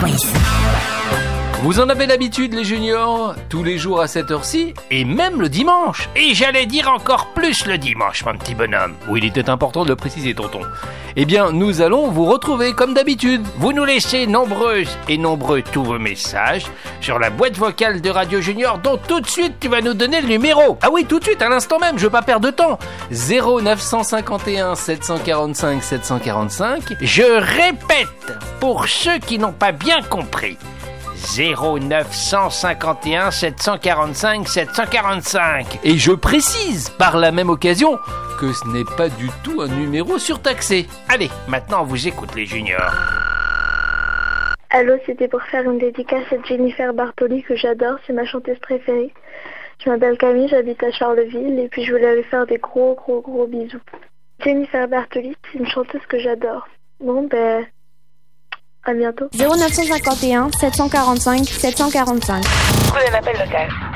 Quiz. Vous en avez l'habitude, les juniors, tous les jours à cette heure-ci, et même le dimanche. Et j'allais dire encore plus le dimanche, mon petit bonhomme. Oui, il était important de le préciser, tonton. Eh bien, nous allons vous retrouver comme d'habitude. Vous nous laissez nombreuses et nombreux tous vos messages sur la boîte vocale de Radio Junior, dont tout de suite tu vas nous donner le numéro. Ah oui, tout de suite, à l'instant même, je veux pas perdre de temps. 0951 745 745. Je répète, pour ceux qui n'ont pas bien compris. 0951 745 745. Et je précise par la même occasion que ce n'est pas du tout un numéro surtaxé. Allez, maintenant on vous écoute les juniors. Allô, c'était pour faire une dédicace à Jennifer Bartoli que j'adore, c'est ma chanteuse préférée. Je m'appelle Camille, j'habite à Charleville et puis je voulais lui faire des gros bisous. Jennifer Bartoli, c'est une chanteuse que j'adore. Bon à bientôt. 0951 745 745. Prenez l'appel local.